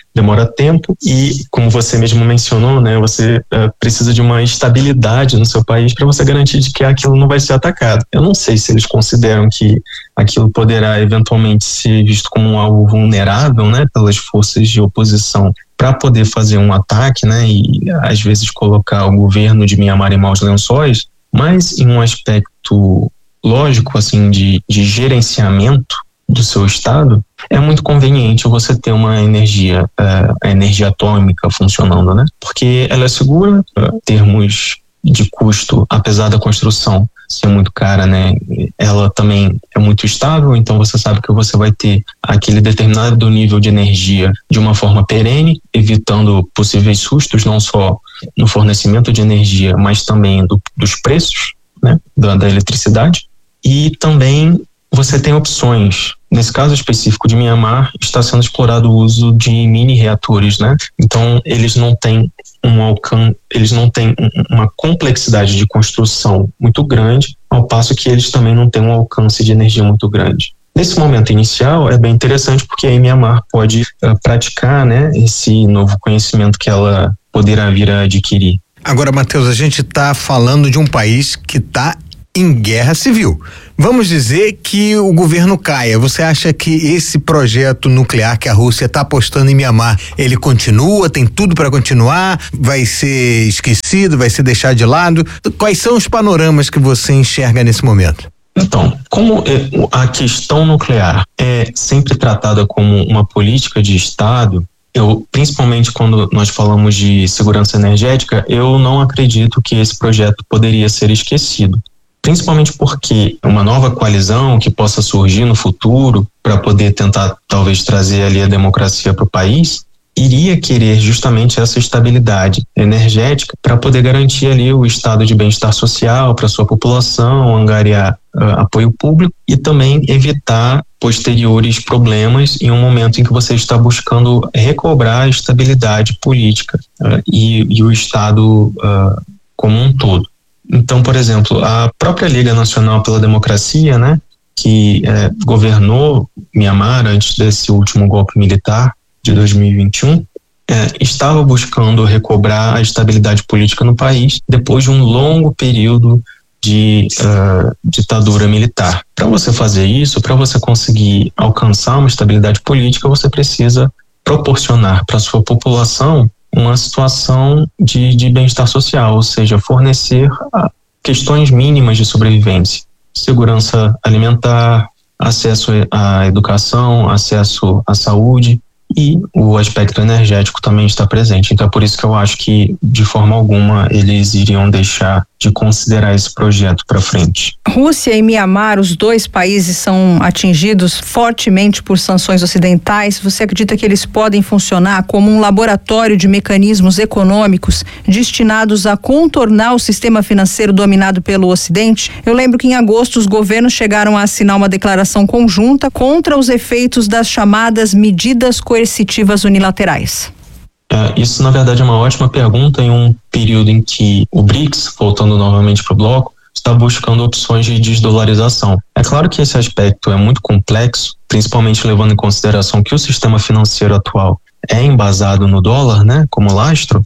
demora tempo e, como você mesmo mencionou, né, você uh, precisa de uma estabilidade no seu país para você garantir de que aquilo não vai ser atacado. Eu não sei se eles consideram que aquilo poderá eventualmente ser visto como um alvo vulnerável, né, pelas forças de oposição para poder fazer um ataque, né, e às vezes colocar o governo de Mianmar em maus lençóis, mas em um aspecto lógico, assim, de, de gerenciamento do seu estado, é muito conveniente você ter uma energia, uh, a energia atômica funcionando, né? Porque ela é segura, uh, termos de custo, apesar da construção ser muito cara, né? Ela também é muito estável, então você sabe que você vai ter aquele determinado nível de energia de uma forma perene, evitando possíveis sustos, não só no fornecimento de energia, mas também do, dos preços, né? Da, da eletricidade. E também você tem opções. Nesse caso específico de Mianmar, está sendo explorado o uso de mini reatores, né? Então, eles não têm um alcance, eles não têm uma complexidade de construção muito grande, ao passo que eles também não têm um alcance de energia muito grande. Nesse momento inicial, é bem interessante porque a Mianmar pode uh, praticar, né, esse novo conhecimento que ela poderá vir a adquirir. Agora, Matheus, a gente está falando de um país que está em guerra civil. Vamos dizer que o governo caia. Você acha que esse projeto nuclear que a Rússia está apostando em Mianmar, ele continua, tem tudo para continuar, vai ser esquecido, vai ser deixado de lado? Quais são os panoramas que você enxerga nesse momento? Então, como a questão nuclear é sempre tratada como uma política de Estado, eu, principalmente quando nós falamos de segurança energética, eu não acredito que esse projeto poderia ser esquecido. Principalmente porque uma nova coalizão que possa surgir no futuro para poder tentar talvez trazer ali a democracia para o país, iria querer justamente essa estabilidade energética para poder garantir ali o estado de bem-estar social para sua população, angariar uh, apoio público e também evitar posteriores problemas em um momento em que você está buscando recobrar a estabilidade política uh, e, e o estado uh, como um todo. Então, por exemplo, a própria Liga Nacional pela Democracia, né, que eh, governou Mianmar antes desse último golpe militar de dois mil e vinte e um, eh, estava buscando recobrar a estabilidade política no país depois de um longo período de uh, ditadura militar. Para você fazer isso, para você conseguir alcançar uma estabilidade política, você precisa proporcionar para a sua população uma situação de, de bem-estar social, ou seja, fornecer questões mínimas de sobrevivência, segurança alimentar, acesso à educação, acesso à saúde, e o aspecto energético também está presente. Então é por isso que eu acho que de forma alguma eles iriam deixar de considerar esse projeto para frente. Rússia e Mianmar, os dois países são atingidos fortemente por sanções ocidentais. Você acredita que eles podem funcionar como um laboratório de mecanismos econômicos destinados a contornar o sistema financeiro dominado pelo Ocidente? Eu lembro que em agosto os governos chegaram a assinar uma declaração conjunta contra os efeitos das chamadas medidas coercitivas unilaterais. É, isso, na verdade, é uma ótima pergunta em um período em que o BRICS, voltando novamente para o bloco, está buscando opções de desdolarização. É claro que esse aspecto é muito complexo, principalmente levando em consideração que o sistema financeiro atual é embasado no dólar, né, como lastro,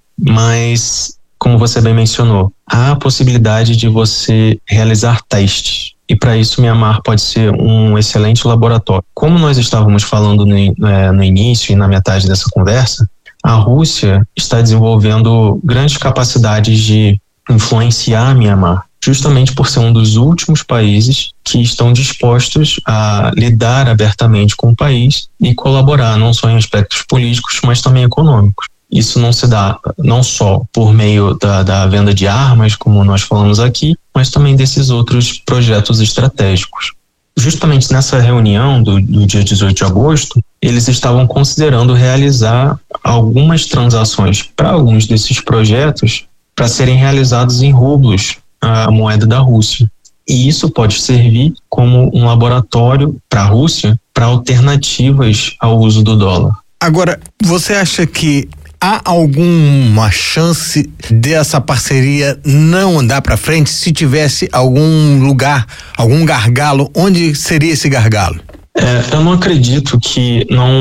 mas, como você bem mencionou, há a possibilidade de você realizar testes. E para isso, Mianmar pode ser um excelente laboratório. Como nós estávamos falando no, é, no início e na metade dessa conversa, a Rússia está desenvolvendo grandes capacidades de influenciar Mianmar, justamente por ser um dos últimos países que estão dispostos a lidar abertamente com o país e colaborar não só em aspectos políticos, mas também econômicos. Isso não se dá não só por meio da, da venda de armas, como nós falamos aqui, mas também desses outros projetos estratégicos. Justamente nessa reunião do, do dia dezoito de agosto, eles estavam considerando realizar algumas transações para alguns desses projetos para serem realizados em rublos, a moeda da Rússia. E isso pode servir como um laboratório para a Rússia para alternativas ao uso do dólar. Agora, você acha que há alguma chance dessa parceria não andar para frente se tivesse algum lugar, algum gargalo? Onde seria esse gargalo? É, eu não acredito que não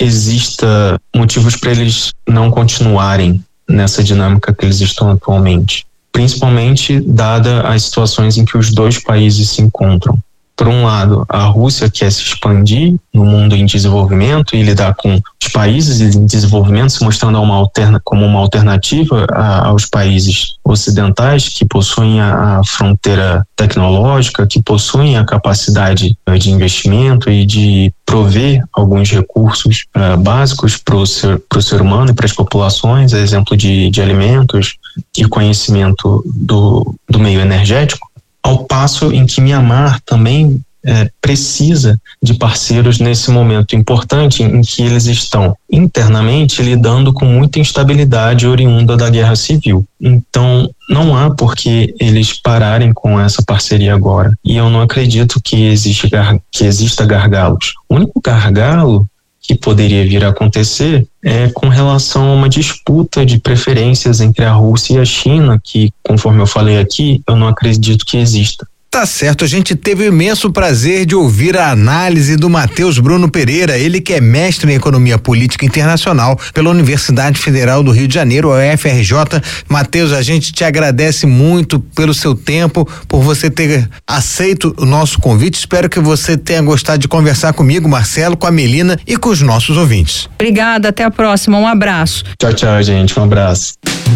exista motivos para eles não continuarem nessa dinâmica que eles estão atualmente, principalmente dada as situações em que os dois países se encontram. Por um lado, a Rússia quer se expandir no mundo em desenvolvimento e lidar com os países em desenvolvimento, se mostrando uma alterna, como uma alternativa a, aos países ocidentais que possuem a, a fronteira tecnológica, que possuem a capacidade de investimento e de prover alguns recursos uh, básicos para o ser, pro ser humano e para as populações, exemplo de, de alimentos e conhecimento do, do meio energético. Ao passo em que Mianmar também é, precisa de parceiros nesse momento importante em que eles estão internamente lidando com muita instabilidade oriunda da guerra civil. Então, não há por que eles pararem com essa parceria agora. E eu não acredito que, existe, que exista gargalos. O único gargalo que poderia vir a acontecer é com relação a uma disputa de preferências entre a Rússia e a China, que, conforme eu falei aqui, eu não acredito que exista. Tá certo, a gente teve o imenso prazer de ouvir a análise do Matheus Bruno Pereira, ele que é mestre em Economia Política Internacional pela Universidade Federal do Rio de Janeiro, a U F R J. Matheus, a gente te agradece muito pelo seu tempo, por você ter aceito o nosso convite. Espero que você tenha gostado de conversar comigo, Marcelo, com a Melina e com os nossos ouvintes. Obrigada, até a próxima, um abraço. Tchau, tchau, gente, um abraço.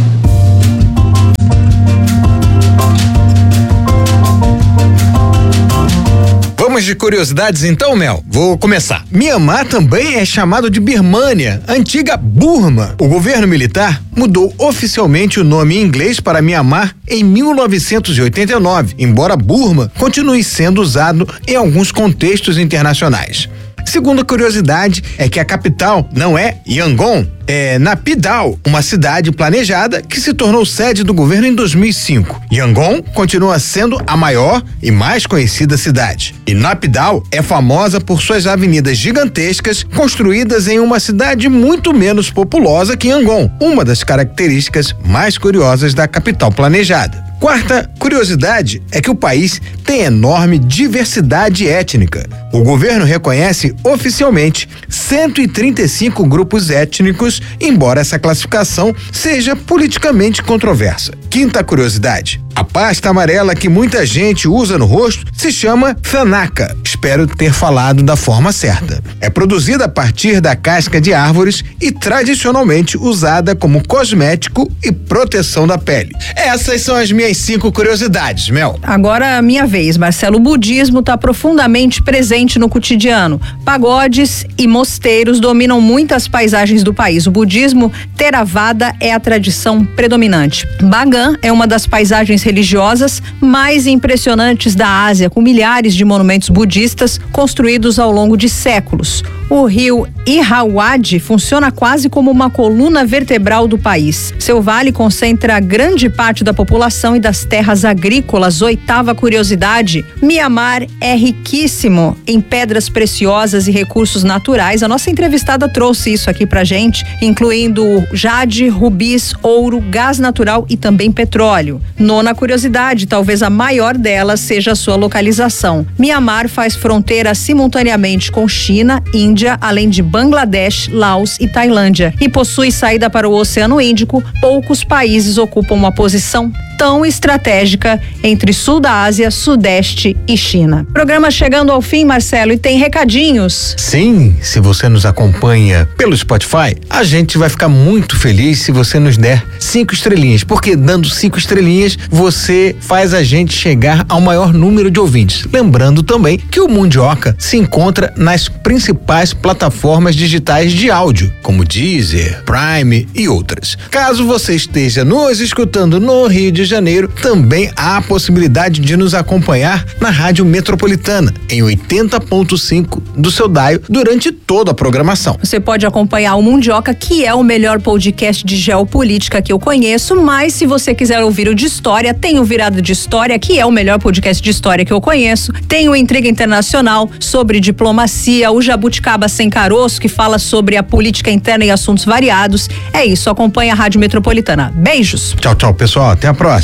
Vamos de curiosidades então, Mel? Vou começar. Mianmar também é chamado de Birmânia, antiga Burma. O governo militar mudou oficialmente o nome em inglês para Mianmar em mil novecentos e oitenta e nove, embora Burma continue sendo usado em alguns contextos internacionais. Segunda curiosidade é que a capital não é Yangon, é Naypyidaw, uma cidade planejada que se tornou sede do governo em dois mil e cinco. Yangon continua sendo a maior e mais conhecida cidade. E Naypyidaw é famosa por suas avenidas gigantescas construídas em uma cidade muito menos populosa que Yangon, uma das características mais curiosas da capital planejada. Quarta curiosidade é que o país tem enorme diversidade étnica. O governo reconhece oficialmente cento e trinta e cinco grupos étnicos, embora essa classificação seja politicamente controversa. Quinta curiosidade: a pasta amarela que muita gente usa no rosto se chama Thanaka. Espero ter falado da forma certa. É produzida a partir da casca de árvores e tradicionalmente usada como cosmético e proteção da pele. Essas são as minhas cinco curiosidades, Mel. Agora a minha vez, Marcelo. O budismo está profundamente presente no cotidiano. Pagodes e mosteiros dominam muitas paisagens do país. O budismo Theravada é a tradição predominante. Bagan é uma das paisagens religiosas mais impressionantes da Ásia, com milhares de monumentos budistas construídos ao longo de séculos. O rio Irrawaddy funciona quase como uma coluna vertebral do país. Seu vale concentra grande parte da população e das terras agrícolas. Oitava curiosidade: Mianmar é riquíssimo em pedras preciosas e recursos naturais. A nossa entrevistada trouxe isso aqui pra gente, incluindo jade, rubis, ouro, gás natural e também petróleo. Nona curiosidade, talvez a maior delas, seja a sua localização. Mianmar faz fronteira simultaneamente com China, Índia, além de Bangladesh, Laos e Tailândia, e possui saída para o Oceano Índico. Poucos países ocupam uma posição tão estratégica entre sul da Ásia, Sudeste e China. Programa chegando ao fim, Marcelo, e tem recadinhos. Sim, se você nos acompanha pelo Spotify, a gente vai ficar muito feliz se você nos der cinco estrelinhas, porque dando cinco estrelinhas, você faz a gente chegar ao maior número de ouvintes. Lembrando também que o Mundioca se encontra nas principais plataformas digitais de áudio, como Deezer, Prime e outras. Caso você esteja nos escutando no Rio de Janeiro, também há a possibilidade de nos acompanhar na Rádio Metropolitana, em oitenta ponto cinco do seu dial, durante toda a programação. Você pode acompanhar o Mundioca, que é o melhor podcast de geopolítica que eu conheço, mas se você quiser ouvir o de história, tem o Virado de História, que é o melhor podcast de história que eu conheço, tem o Intriga Internacional sobre diplomacia, o Jabuticaba Sem Caroço, que fala sobre a política interna e assuntos variados. É isso, acompanha a Rádio Metropolitana. Beijos! Tchau, tchau, pessoal, até a próxima.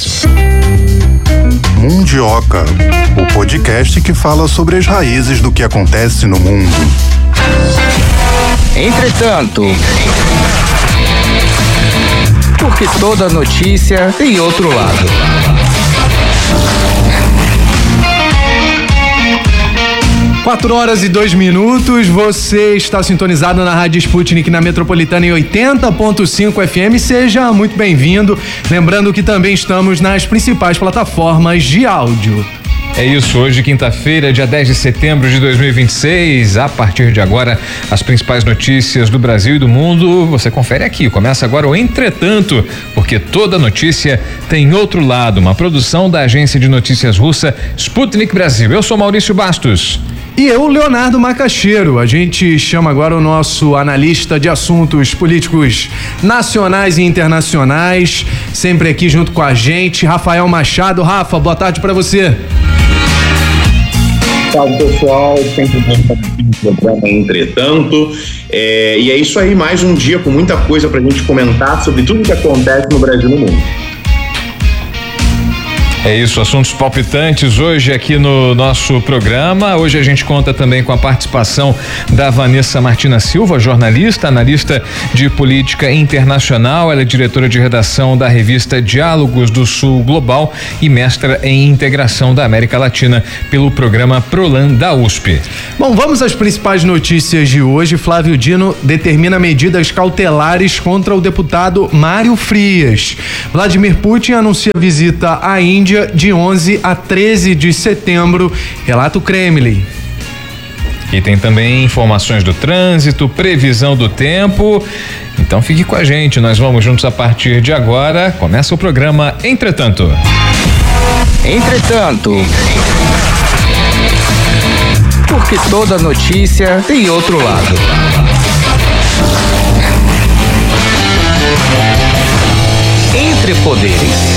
Mundioca, o podcast que fala sobre as raízes do que acontece no mundo. Entretanto, porque toda notícia tem outro lado. Quatro horas e dois minutos, você está sintonizado na Rádio Sputnik na Metropolitana em oitenta ponto cinco F M, seja muito bem-vindo. Lembrando que também estamos nas principais plataformas de áudio. É isso, hoje quinta-feira, dia dez de setembro de dois mil e vinte e seis, a partir de agora, as principais notícias do Brasil e do mundo, você confere aqui, começa agora o Entretanto, porque toda notícia tem outro lado, uma produção da agência de notícias russa Sputnik Brasil. Eu sou Maurício Bastos. E eu, Leonardo Macaxeiro. A gente chama agora o nosso analista de assuntos políticos nacionais e internacionais, sempre aqui junto com a gente, Rafael Machado. Rafa, boa tarde para você. Salve, pessoal, sempre bom no programa Entretanto, é, e é isso aí, mais um dia com muita coisa pra gente comentar sobre tudo que acontece no Brasil e no mundo. É isso, assuntos palpitantes hoje aqui no nosso programa. Hoje a gente conta também com a participação da Vanessa Martina Silva, jornalista, analista de política internacional. Ela é diretora de redação da revista Diálogos do Sul Global e mestra em integração da América Latina pelo programa Prolan da U S P. Bom, vamos às principais notícias de hoje. Flávio Dino determina medidas cautelares contra o deputado Mário Frias. Vladimir Putin anuncia visita à Índia de onze a treze de setembro, relata o Kremlin. E tem também informações do trânsito, previsão do tempo. Então fique com a gente, nós vamos juntos a partir de agora. Começa o programa Entretanto. Entretanto, porque toda notícia tem outro lado. Entre Poderes.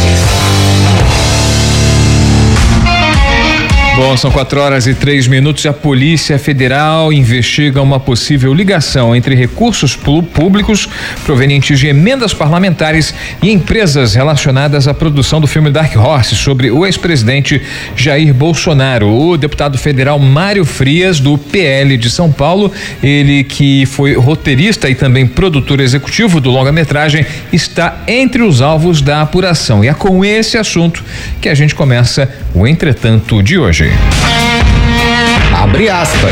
Bom, são quatro horas e três minutos. A Polícia Federal investiga uma possível ligação entre recursos públicos provenientes de emendas parlamentares e empresas relacionadas à produção do filme Dark Horse sobre o ex-presidente Jair Bolsonaro. O deputado federal Mário Frias, do P L de São Paulo, ele que foi roteirista e também produtor executivo do longa-metragem, está entre os alvos da apuração. E é com esse assunto que a gente começa o Entretanto de hoje. Abre aspas.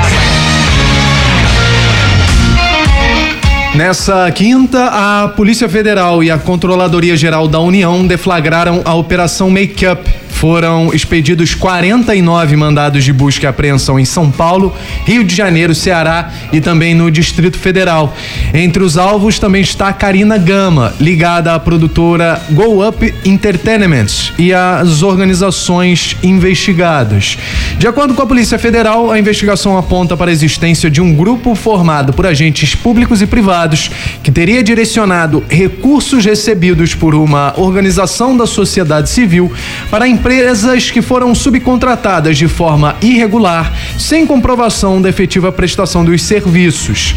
Nessa quinta, a Polícia Federal e a Controladoria Geral da União deflagraram a Operação Make Up. Foram expedidos quarenta e nove mandados de busca e apreensão em São Paulo, Rio de Janeiro, Ceará e também no Distrito Federal. Entre os alvos também está Karina Gama, ligada à produtora Go Up Entertainment e às organizações investigadas. De acordo com a Polícia Federal, a investigação aponta para a existência de um grupo formado por agentes públicos e privados que teria direcionado recursos recebidos por uma organização da sociedade civil para empresas que foram subcontratadas de forma irregular, sem comprovação da efetiva prestação dos serviços.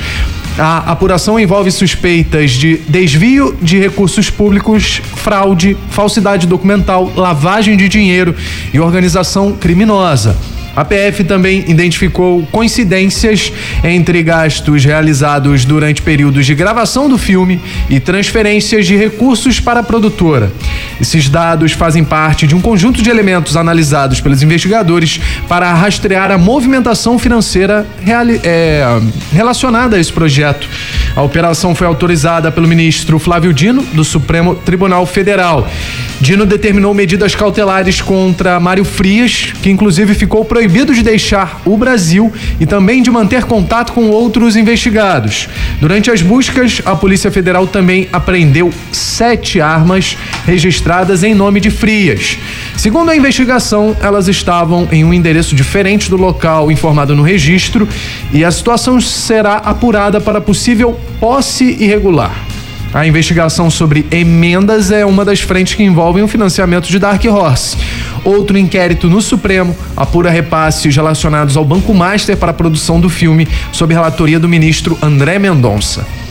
A apuração envolve suspeitas de desvio de recursos públicos, fraude, falsidade documental, lavagem de dinheiro e organização criminosa. A P F também identificou coincidências entre gastos realizados durante períodos de gravação do filme e transferências de recursos para a produtora. Esses dados fazem parte de um conjunto de elementos analisados pelos investigadores para rastrear a movimentação financeira reali- é, relacionada a esse projeto. A operação foi autorizada pelo ministro Flávio Dino, do Supremo Tribunal Federal. Dino determinou medidas cautelares contra Mário Frias, que inclusive ficou proibido de deixar o Brasil e também de manter contato com outros investigados. Durante as buscas, a Polícia Federal também apreendeu sete armas registradas em nome de Frias. Segundo a investigação, elas estavam em um endereço diferente do local informado no registro e a situação será apurada para possível posse irregular. A investigação sobre emendas é uma das frentes que envolvem o financiamento de Dark Horse. Outro inquérito no Supremo apura repasses relacionados ao Banco Master para a produção do filme, sob relatoria do ministro André Mendonça.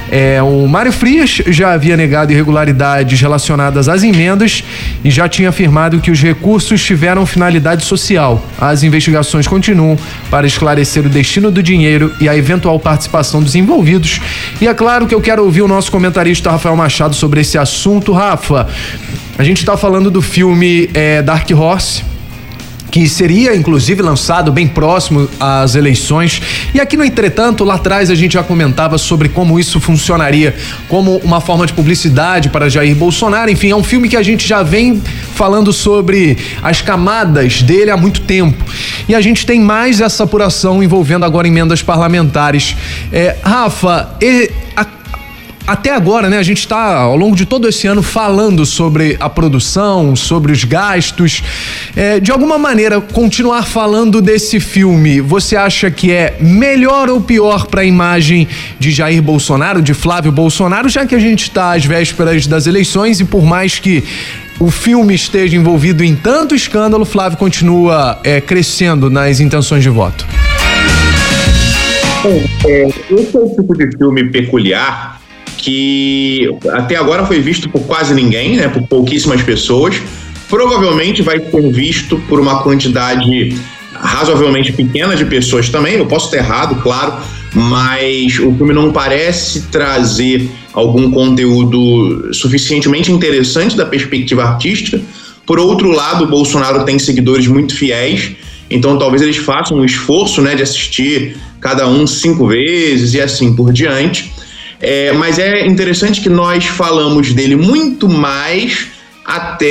É, o Mário Frias já havia negado irregularidades relacionadas às emendas e já tinha afirmado que os recursos tiveram finalidade social. As investigações continuam para esclarecer o destino do dinheiro e a eventual participação dos envolvidos. E é claro que eu quero ouvir o nosso comentarista Rafael Machado sobre esse assunto. Rafa, a gente está falando do filme é, Dark Horse, que seria inclusive lançado bem próximo às eleições. E aqui no Entretanto, lá atrás a gente já comentava sobre como isso funcionaria como uma forma de publicidade para Jair Bolsonaro. Enfim, é um filme que a gente já vem falando sobre as camadas dele há muito tempo. E a gente tem mais essa apuração envolvendo agora emendas parlamentares. É, Rafa, e, a, até agora, né, a gente está ao longo de todo esse ano falando sobre a produção, sobre os gastos. É, de alguma maneira, continuar falando desse filme, você acha que é melhor ou pior para a imagem de Jair Bolsonaro, de Flávio Bolsonaro, já que a gente está às vésperas das eleições e por mais que o filme esteja envolvido em tanto escândalo, Flávio continua é, crescendo nas intenções de voto? É, esse é o tipo de filme peculiar que até agora foi visto por quase ninguém, né, por pouquíssimas pessoas. Provavelmente vai ser visto por uma quantidade razoavelmente pequena de pessoas também. Eu posso estar errado, claro, mas o filme não parece trazer algum conteúdo suficientemente interessante da perspectiva artística. Por outro lado, o Bolsonaro tem seguidores muito fiéis, então talvez eles façam um esforço, né, de assistir cada um cinco vezes e assim por diante. É, mas é interessante que nós falamos dele muito mais até